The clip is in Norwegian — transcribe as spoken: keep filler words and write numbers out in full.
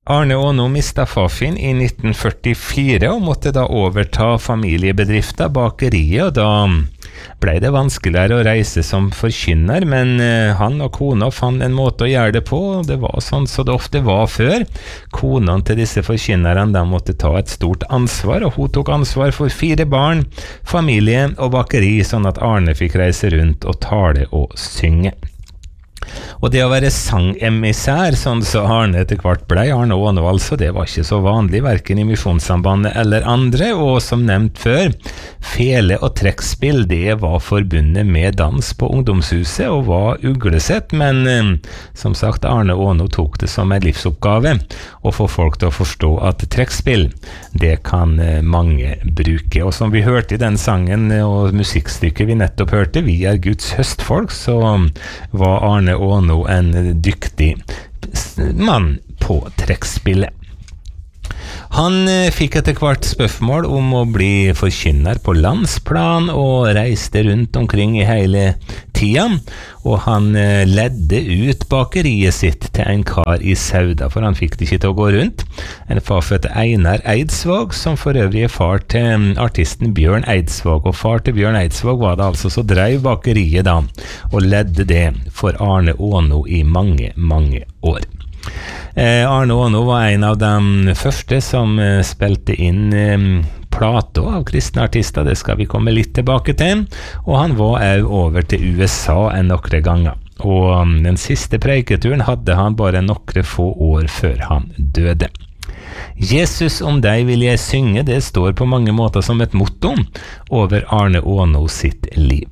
Arne Åno mistet fafin i nitten førtifire og måtte da overta familiebedriften bakeriet, og da ble det vanskeligere å reise som forkynner, men han og kona fant en måte å gjøre det på, og det var sånn som det ofte var før. Konene til disse forkynnerne de måtte ta et stort ansvar, og hun tok ansvar for fire barn, familie og bakeri, sånn at Arne fikk reise rundt og tale og synge. Og det å være sangemissær, sånn så Arne etter hvert ble Arne Åno, altså, det var ikke så vanlig, hverken i Misjonssambandet eller andre, og som nevnt før, fele og trekkspill, det var forbundet med dans på ungdomshuset og var uglesett, men eh, som sagt, Arne Åno tok det som en livsoppgave å få folk til å forstå at trekkspill, det kan eh, mange bruke. Og som vi hørte i den sangen og musikkstykket vi nettopp hørte, Vi er Guds høstfolk, så var Arne Åno en dyktig mann på trekkspillet. Han fikk etter hvert spørsmål om å bli forkynner på landsplan og reiste rundt omkring i hele tida, og han ledde ut bakeriet sitt til en kar i Sauda, for han fikk det ikke til å gå rundt. En far født Einar Eidsvåg, som for øvrig er far til artisten Bjørn Eidsvåg, og far til Bjørn Eidsvåg var det altså så drev bakeriet da, og ledde det for Arne Åno i mange, mange år. Eh, Arne Åno var en av de første som eh, spilte inn eh, plater av kristne artister, det skal vi komme litt tilbake til, og han var også over til U S A en nokre ganger, og um, den siste preiketuren hadde han bare nokre få år før han døde. Jesus om deg vil jeg synge, det står på mange måter som et motto over Arne Åno sitt liv.